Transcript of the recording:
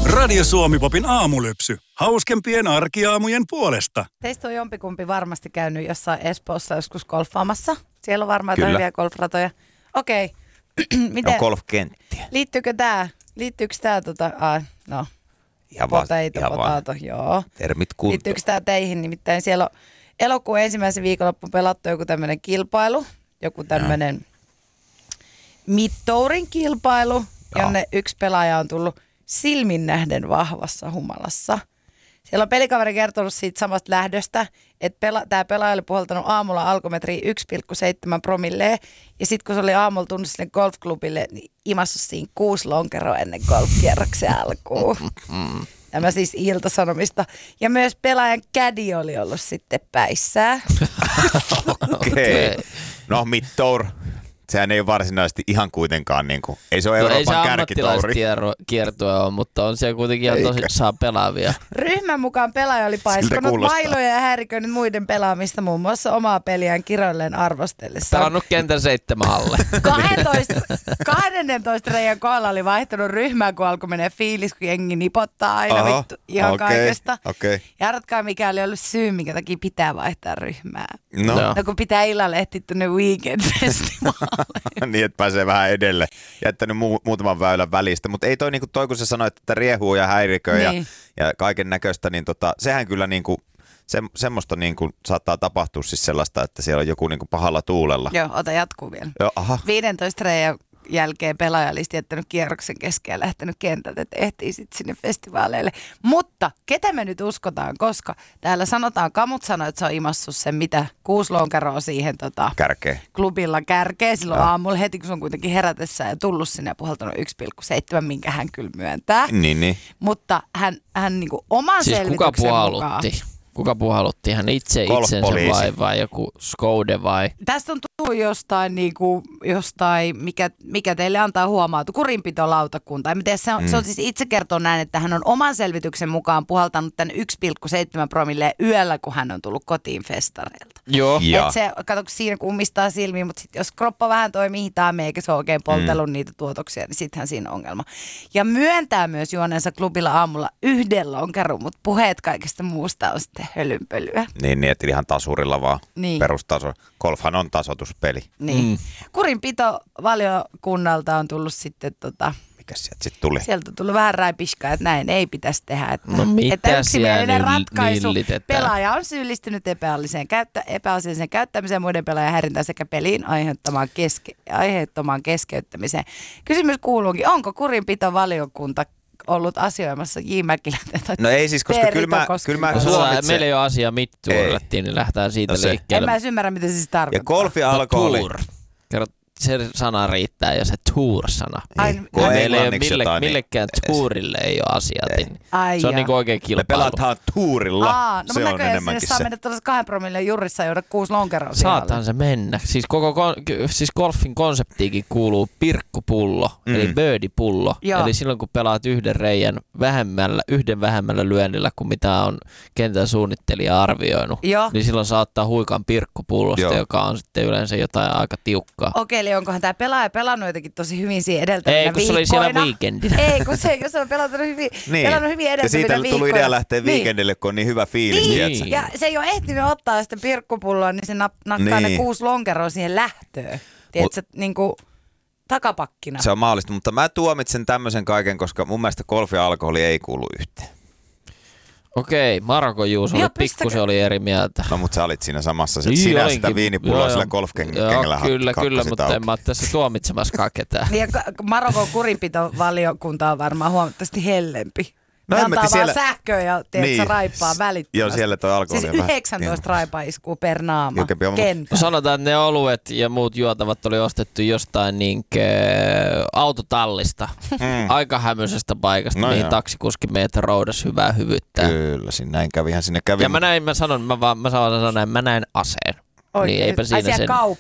Radio Suomi-popin aamulypsy. Hauskempien arkiaamujen puolesta. Teistä on jompikumpi varmasti käynyt jossain Espoossa joskus golfaamassa. Siellä on varmaan hyviä golfratoja. Okei. Miten? On golfkenttiä. Liittyykö tää potato, joo. Termit kuntoon. Liittyykö tää teihin? Nimittäin siellä on elokuun ensimmäisen viikonloppuun pelattu joku tämmönen kilpailu. Joku tämmönen mittourin kilpailu, jonne yksi pelaaja on tullut silmin nähden vahvassa humalassa. Siellä on pelikaveri kertonut siitä samasta lähdöstä, että tämä pelaaja oli puhaltanut aamulla alkometriin 1,7 promilleen. Ja sitten kun se oli aamulla tullut sinne golfklubille, niin imassu siinä 6 lonkeroa ennen golfkierroksen alkuun. Tämä siis Ilta-Sanomista. Ja myös pelaajan kädi oli ollut sitten päissään. Okei. No mittour. Sehän ei ole varsinaisesti ihan kuitenkaan niinku, ei se ole Euroopan kärkitouri. Ei se ammattilaiskiertue ole, mutta on siellä kuitenkin ihan tosissaan pelaavia. Ryhmän mukaan pelaaja oli paiskonut mailoja ja häiriköinyt muiden pelaamista, muun muassa omaa peliään kiroilleen arvostellessa. Pelannut kentän 7 alle. 12 reiän kohdalla oli vaihtanut ryhmää, kun alkoi menee fiilis, kun jengi nipottaa aina vittu ihan kaikesta. Ja arvatkaa, mikä oli ollut syy, minkä takia pitää vaihtaa ryhmää. No kun pitää illalla ehtiä tuonne Weekend-festivaalle. Niin, että pääsee vähän edelle. Jättänyt muutaman väylän välistä. Mutta ei toi, niinku, toi kun sä sanoit, että riehuu ja häiriköi niin. ja kaiken näköistä, niin sehän kyllä niinku, semmoista niinku saattaa tapahtua siis sellaista, että siellä on joku niinku pahalla tuulella. Joo, ota jatkuu vielä. Joo, aha. 15 reiän jälkeen pelaaja olisi jättänyt kierroksen kesken ja lähtenyt kentältä, että ehtii sitten sinne festivaaleille. Mutta ketä me nyt uskotaan, koska täällä sanotaan, Kamut sanoi, että se on imassut sen 6 lonkeroa siihen klubilla kärkeä silloin aamulla heti, kun se on kuitenkin herätessään ja tullut sinne ja puhaltanut 1,7, minkä hän kyllä myöntää. Niin. Mutta hän niinku oman selvityksen mukaan. Kuka puhallutti? Hän itsensä vai joku Skoude vai? Tästä on tullut jostain mikä teille antaa huomautu, kurinpitolautakunta. Se on siis itse kertoo näin, että hän on oman selvityksen mukaan puhaltanut tämän 1,7 promilleen yöllä, kun hän on tullut kotiin festareilta. Joo. Että se, kato, kun siinä kummistaa silmiä, mutta sit, jos kroppa vähän toimii hitaammin eikä se ole oikein poltellut niitä tuotoksia, niin sittenhän siinä on ongelma. Ja myöntää myös juoneensa klubilla aamulla 1 lonkeron, mutta puheet kaikesta muusta on sitten hölynpölyä. Niin, että ihan tasurilla vaan perustaso. Golfhan on tasoituspeli. Niin. Kurinpitovaliokunnalta on tullut sitten mikäs sieltä sitten tuli? Sieltä on tullut vähän räipiskaa, että näin ei pitäisi tehdä. Että yksimielinen ratkaisu. Pelaaja on syyllistynyt epäasialliseen käyttämiseen, muiden pelaajan häirintään sekä peliin aiheuttomaan keskeyttämiseen. Kysymys kuuluukin, onko kurinpitovaliokunta ollut asioimassa J. Mäkilältä? No ei siis, koska kyllä mä tuomitsen. Meillä ei ole asia mittuurettiin, niin lähdetään siitä liikkeelle. En mä ymmärrä, mitä se siis tarkoittaa. Ja golfi alkoholi. Kerro, se sana riittää ja se tour-sana. Meillä ei ole millekään tuurille ei ole asiaa. Se on niinku oikein kilpailu. Me pelataan tuurilla. Se on enemmänkin se. Saa mennä tuollaisessa 2 promille jurissa ja 6 lonkeroa. Saathan se mennä. Siis golfin konseptiikin kuuluu pirkkupullo, eli birdie-pullo. Eli silloin kun pelaat yhden vähemmällä lyönnillä kuin mitä on kentän suunnittelija arvioinut, niin silloin saattaa huikan pirkkupullosta, joka on sitten yleensä jotain aika tiukkaa. Okei, eli onkohan tämä pelaaja pelannut jotenkin tosi hyvin siinä edeltävinä viikkoina? Ei, kun se oli siellä weekendinä. Ei, kun se on pelannut hyvin edeltävinä viikkoina. Ja siitä on tullut idea lähteä weekendille, kun on niin hyvä fiilis. Niin. Ja se ei ole ehtinyt ottaa sitä pirkkupulloa, niin se nakkaa ne 6 lonkeroa siihen lähtöön. Tiedätkö, niinku takapakkina. Se on mahdollista, mutta mä tuomitsen tämmöisen kaiken, koska mun mielestä golfi ja alkoholi ei kuulu yhteen. Okei, Marko Juuso oli pikkusen oli eri mieltä. No, mutta sä olit siinä samassa. Sinä sitä viinipulloa sillä golfkengällä Kyllä, mutta en mä ole tässä tuomitsemaskaan ketään. Ja Marokon kurinpitovaliokunta on varmaan huomattavasti hellempi. No, antaa vaan sähköä ja raippaa välittömästi. Joo, siellä toi alkoholi siis 19 raipaiskua per naama kenttä. Sanotaan, että ne oluet ja muut juotavat oli ostettu jostain autotallista. Aika hämyisestä paikasta, mihin taksikuski meitä roudas hyvää hyvyyttä. Kyllä, näin kävihän sinne kävi. Ja mä näin aseen. Oikein. Niin eipä siinä sen.